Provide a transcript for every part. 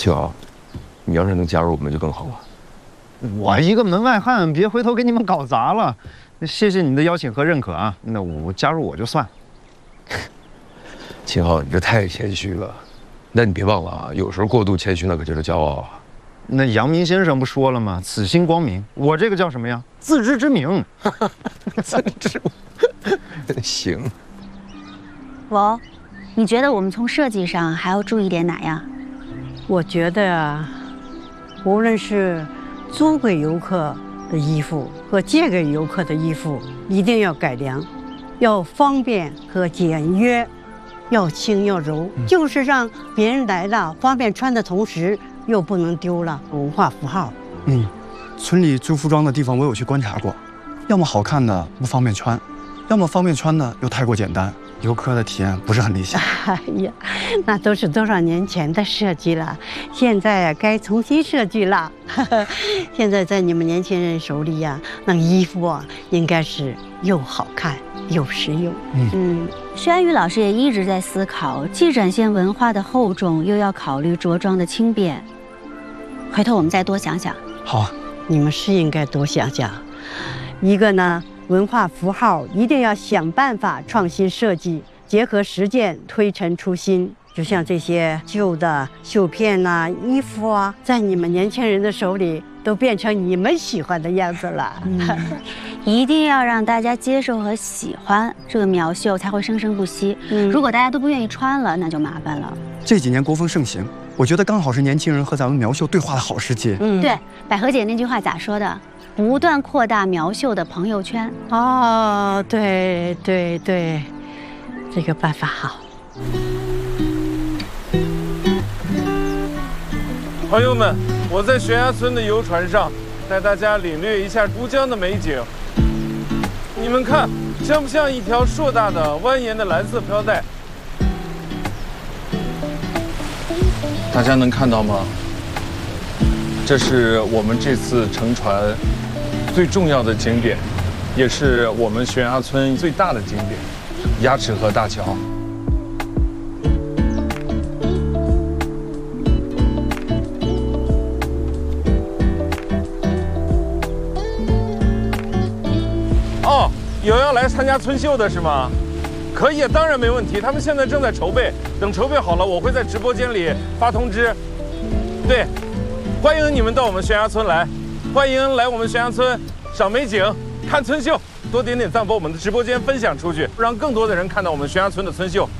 青豪，你要是能加入我们就更好了。 我一个门外汉，别回头给你们搞砸了。谢谢你的邀请和认可啊，那我加入我就算了。 青豪，你这太谦虚了。但你别忘了啊，有时候过度谦虚那可就是骄傲啊。 那阳明先生不说了吗？此心光明。我这个叫什么呀？自知之明。 自知。行。 我，你觉得我们从设计上还要注意点哪样？ 我觉得啊，无论是租给游客的衣服和借给游客的衣服，一定要改良，要方便和简约，要轻要柔，就是让别人来了方便穿的同时，又不能丢了文化符号。 村里租服装的地方我有去观察过，要么好看的不方便穿，要么方便穿的又太过简单，游客的体验不是很理想。 哎呀，那都是多少年前的设计了，现在该重新设计了。现在在你们年轻人手里呀，那衣服啊，应该是又好看又实用。 施安宇老师也一直在思考，既展现文化的厚重，又要考虑着装的轻便。回头我们再多想想。 好啊， 你们是应该多想想。一个呢，文化符号一定要想办法创新设计，结合实践，推陈出新。就像这些旧的绣片呐、衣服啊，在你们年轻人的手里都变成你们喜欢的样子了。 一定要让大家接受和喜欢，这个苗绣才会生生不息。如果大家都不愿意穿了，那就麻烦了。 这几年国风盛行，我觉得刚好是年轻人和咱们苗绣对话的好时机。 对，百合姐那句话咋说的？不断扩大苗绣的朋友圈。 哦，对对对，这个办法好。 朋友们，我在悬崖村的游船上带大家领略一下吴江的美景。你们看，像不像一条硕大的蜿蜒的蓝色飘带？大家能看到吗？这是我们这次乘船最重要的景点，也是我们悬崖村最大的景点——鸭池河大桥。哦，有要来参加村秀的是吗？可以，当然没问题。他们现在正在筹备，等筹备好了，我会在直播间里发通知。对，欢迎你们到我们悬崖村来，欢迎来我们悬崖村赏美景、看村秀，多点点赞，把我们的直播间分享出去，让更多的人看到我们悬崖村的村秀。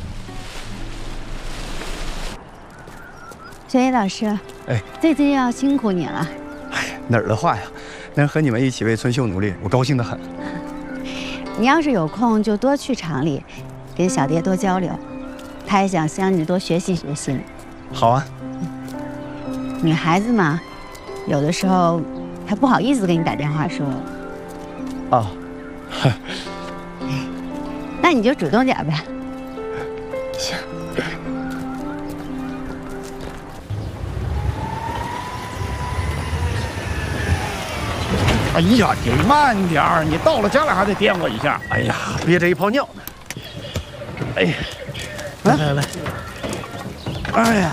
雪野老师，这次又要辛苦你了。 哪儿的话呀，能和你们一起为村秀努力，我高兴得很。 你要是有空，就多去厂里，跟小蝶多交流，他也想向你多学习学习。 好啊。 女孩子嘛，有的时候还不好意思给你打电话说。 啊。 那你就主动点呗。 行。 哎呀，你慢点儿！你到了家了还得颠我一下。哎呀，憋着一泡尿呢。哎呀，来，哎呀，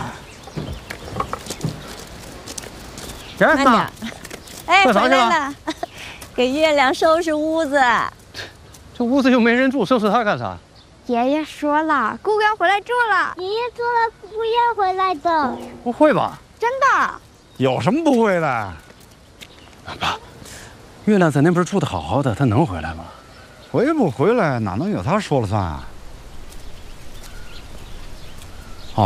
慢点。哎， 干啥去了？ 回来了，给月亮收拾屋子。 这屋子又没人住，收拾它干啥？ 爷爷说了，姑姑要回来住了。 爷爷说了，姑姑要回来的。 不会吧？ 真的？ 有什么不会的？ 爸。月亮在那边住的好好的，她能回来吗？ 回不回来哪能有她说了算啊？哦。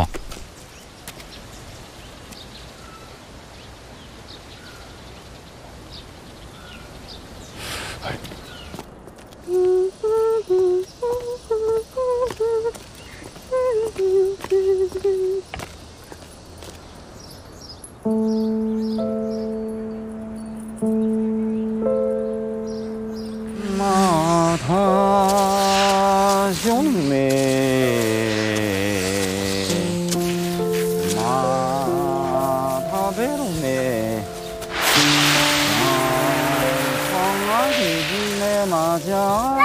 马塔兄妹，马塔贝隆妹，马方阿弟弟妹马家。